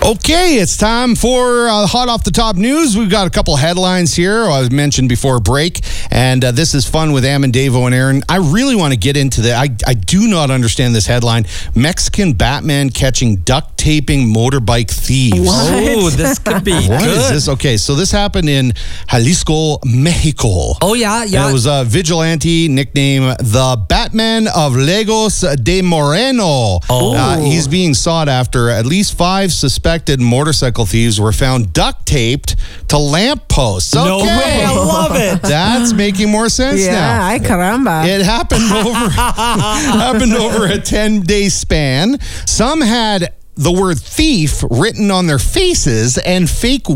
Okay, it's time for hot off the top news. We've got a couple headlines here I mentioned before break, and this is fun with Am and Davo and Aaron. I really want to get into the. I do not understand this headline. Mexican Batman catching duct taping motorbike thieves. What? Oh, this could be What good. is this? Okay, so this happened in Jalisco, Mexico. Oh, yeah. It was a vigilante nicknamed the Batman of Lagos de Moreno. Oh. He's being sought after. At least 5 suspected motorcycle thieves were found duct taped to lampposts. Okay. No way. I love it. That's making more sense now. Yeah, ay caramba. It happened over a 10-day span. Some had the word thief written on their faces and fake